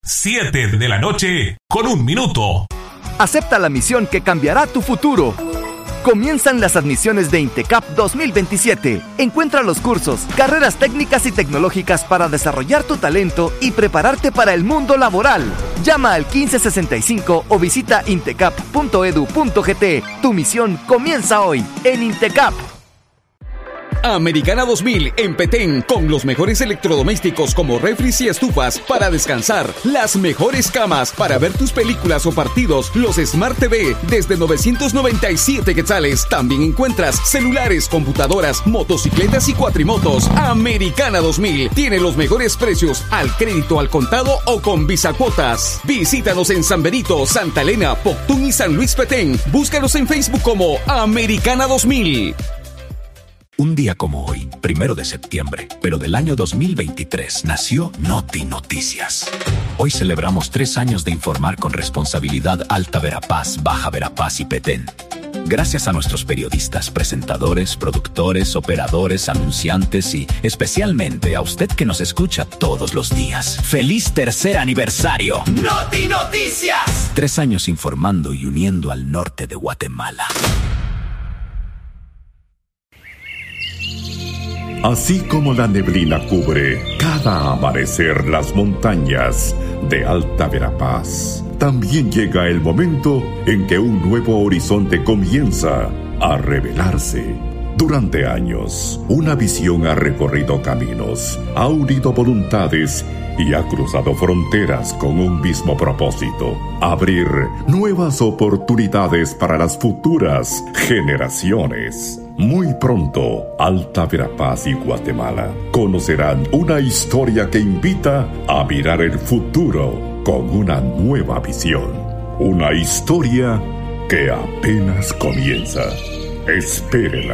7:01 Acepta la misión que cambiará tu futuro. Comienzan las admisiones de INTECAP 2027. Encuentra los cursos, carreras técnicas y tecnológicas para desarrollar tu talento y prepararte para el mundo laboral. Llama al 1565 o visita intecap.edu.gt. Tu misión comienza hoy en INTECAP. Americana 2000 en Petén, con los mejores electrodomésticos como refris y estufas para descansar, las mejores camas para ver tus películas o partidos, los Smart TV desde 997 quetzales. También encuentras celulares, computadoras, motocicletas y cuatrimotos. Americana 2000 tiene los mejores precios al crédito, al contado o con Visa Cuotas. Visítanos en San Benito, Santa Elena, Poctún y San Luis Petén. Búscanos en Facebook como Americana 2000. Un día como hoy, 1 de septiembre, pero del año 2023, nació Noti Noticias. Hoy celebramos 3 años de informar con responsabilidad Alta Verapaz, Baja Verapaz y Petén. Gracias a nuestros periodistas, presentadores, productores, operadores, anunciantes y especialmente a usted que nos escucha todos los días. ¡Feliz 3er aniversario! ¡Noti Noticias! 3 años informando y uniendo al norte de Guatemala. Así como la neblina cubre cada amanecer las montañas de Alta Verapaz, también llega el momento en que un nuevo horizonte comienza a revelarse. Durante años, una visión ha recorrido caminos, ha unido voluntades y ha cruzado fronteras con un mismo propósito: abrir nuevas oportunidades para las futuras generaciones. Muy pronto, Alta Verapaz y Guatemala conocerán una historia que invita a mirar el futuro con una nueva visión. Una historia que apenas comienza. Espérela.